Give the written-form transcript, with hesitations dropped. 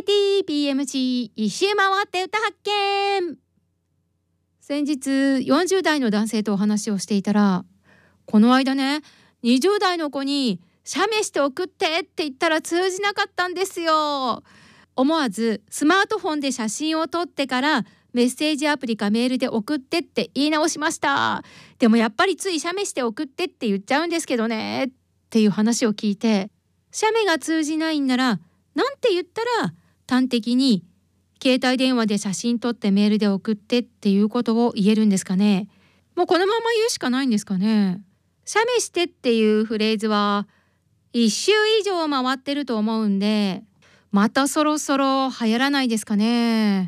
ITPMC 一周回って歌発見。先日40代の男性とお話をしていたら、この間ね、20代の子に写メして送ってって言ったら通じなかったんですよ。思わずスマートフォンで写真を撮ってからメッセージアプリかメールで送ってって言い直しました。でもやっぱりつい写メして送ってって言っちゃうんですけどねっていう話を聞いて、写メが通じないんならなんて言ったら端的に携帯電話で写真撮ってメールで送ってっていうことを言えるんですかね。もうこのまま言うしかないんですかね。写メしてっていうフレーズは1周以上回ってると思うんで、またそろそろ流行らないですかね。